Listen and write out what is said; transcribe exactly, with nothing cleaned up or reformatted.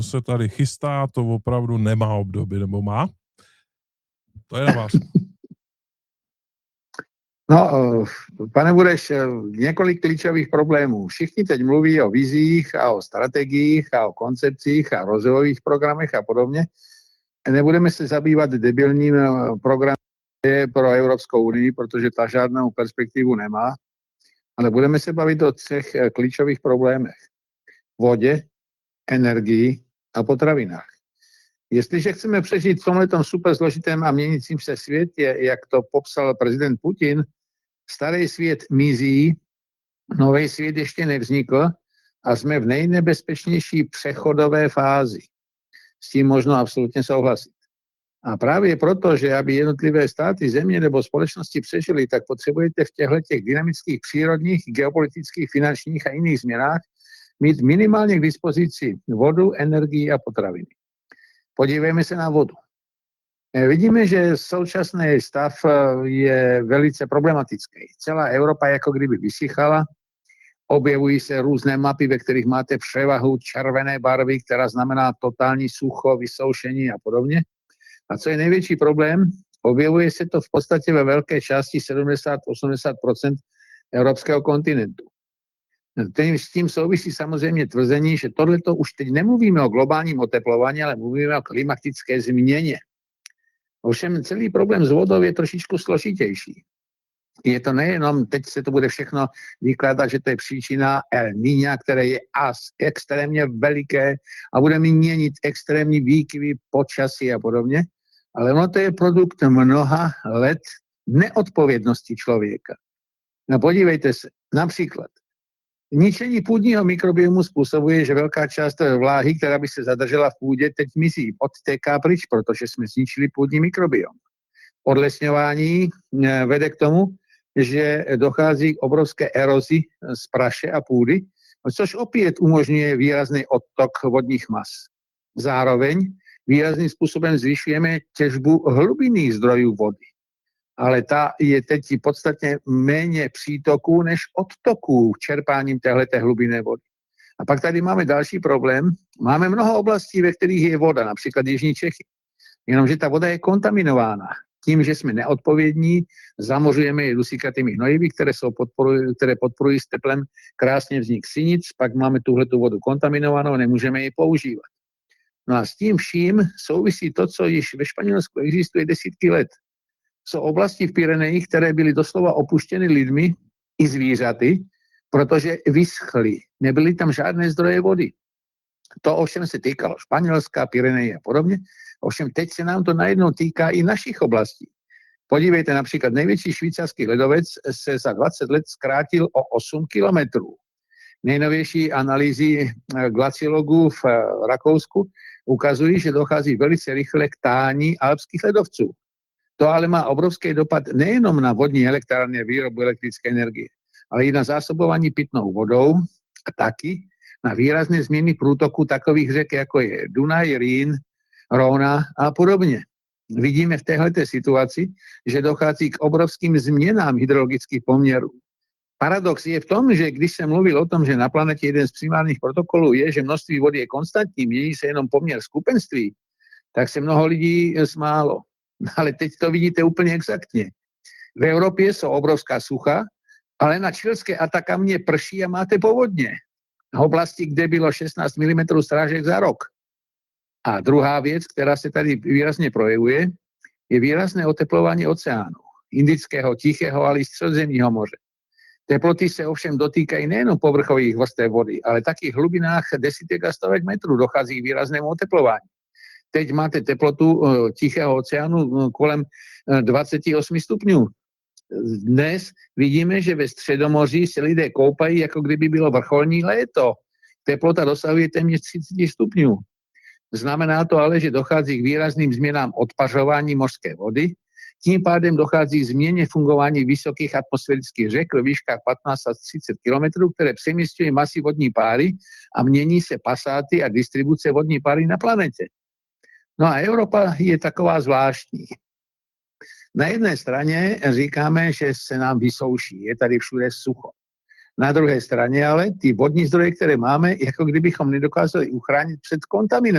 se tady chystá, to opravdu nemá obdoby, nebo má? To je na vás. No, pane Bureš, několik klíčových problémů. Všichni teď mluví o vizích a o strategiích a o koncepcích a rozvojových programech a podobně. Nebudeme se zabývat debilním programem pro Evropskou unii, protože ta žádnou perspektivu nemá, ale budeme se bavit o třech klíčových problémech. Vodě, energii a potravinách. Jestliže chceme přežít v tomhletom super složitém a měnícím se světě, jak to popsal prezident Putin, starý svět mizí, nový svět ještě nevznikl a jsme v nejnebezpečnější přechodové fázi. S tím možno absolutně souhlasit. A právě proto, že aby jednotlivé státy, země nebo společnosti přežily, tak potřebujete v těchto těch dynamických přírodních, geopolitických, finančních a jiných změnách mít minimálně k dispozici vodu, energii a potraviny. Podívejme se na vodu. Vidíme, že současný stav je velice problematický. Celá Evropa jako kdyby vysychala, objevují se různé mapy, ve kterých máte převahu červené barvy, která znamená totální sucho, vysoušení a podobně. A co je největší problém, objevuje se to v podstatě ve velké části sedmdesát až osmdesát procent evropského kontinentu. S tím souvisí samozřejmě tvrzení, že tohleto už teď nemluvíme o globálním oteplování, ale mluvíme o klimatické změně. Ovšem celý problém s vodou je trošičku složitější. Je to nejenom, teď se to bude všechno vykládat, že to je příčina El Niña, které je as extrémně veliké a bude měnit extrémní výkyvy počasí a podobně, ale ono to je produkt mnoha let neodpovědnosti člověka. No podívejte se, například ničení půdního mikrobiomu způsobuje, že velká část vláhy, která by se zadržela v půdě, teď mizí, odtéká pryč, protože jsme zničili půdní mikrobiom. Odlesňování vede k tomu, že dochází k obrovské erozi z praše a půdy, což opět umožňuje výrazný odtok vodních mas. Zároveň výrazným způsobem zvyšujeme těžbu hlubinných zdrojů vody. Ale ta je teď podstatně méně přítoků než odtoků čerpáním téhleté hlubinné vody. A pak tady máme další problém. Máme mnoho oblastí, ve kterých je voda, například Jižní Čechy. Jenomže ta voda je kontaminována. Tím, že jsme neodpovědní, zamořujeme ji dusíkatými hnojivy, které, jsou podporují, které podporují s teplem krásně vznik sinic, pak máme tuhletu vodu kontaminovanou, nemůžeme ji používat. No a s tím vším souvisí to, co již ve Španělsku existuje desítky let. Jsou oblasti v Pyrenejích, které byly doslova opuštěny lidmi i zvířaty, protože vyschly. Nebyly tam žádné zdroje vody. To ovšem se týkalo Španělska, Pyrenejí a podobně. Ovšem teď se nám to najednou týká i našich oblastí. Podívejte, například největší švýcarský ledovec se za dvacet let zkrátil o osm kilometrů. Nejnovější analýzy glaciologů v Rakousku ukazují, že dochází velice rychle k tání alpských ledovců. To ale má obrovský dopad nejenom na vodní elektrárny a výrobu elektrické energie, ale i na zásobování pitnou vodou a taky na výrazné změny průtoku takových řek, jako je Dunaj, Rýn, Rona a podobně. Vidíme v téhleté situaci, že dochází k obrovským změnám hydrologických poměrů. Paradox je v tom, že když jsem mluvil o tom, že na planetě jeden z primárních protokolů je, že množství vody je konstantní, mění se jenom poměr skupenství, tak se mnoho lidí smálo. Ale teď to vidíte úplně exaktně. V Evropě jsou obrovská sucha, ale na čilské Atakamě prší a máte povodně. V oblasti, kde bylo šestnáct milimetrů srážek za rok. A druhá věc, která se tady výrazně projevuje, je výrazné oteplování oceánu. Indického, Tichého, ale i Středozemního moře. Teploty se ovšem dotýkají nejenom povrchových vrstev vody, ale taky v hlubinách desítek a stovek metrů dochází k výraznému oteplování. Teď máte teplotu Tichého oceánu kolem dvacet osm stupňů. Dnes vidíme, že ve Středomoří se lidé koupají, jako kdyby bylo vrcholní léto. Teplota dosahuje téměř třicet stupňů. Znamená to ale, že dochází k výrazným změnám odpařování mořské vody. Tím pádem dochází k změně fungování vysokých atmosférických řek ve výškách patnáct až třicet kilometrů, které přeměstňují masy vodní páry a mění se pasáty a distribuce vodní páry na planetě. No a Evropa je taková zvláštní. Na jedné straně říkáme, že se nám vysouší, je tady všude sucho. Na druhé straně ale ty vodní zdroje, které máme, jako kdybychom nedokázali uchránit před kontaminací.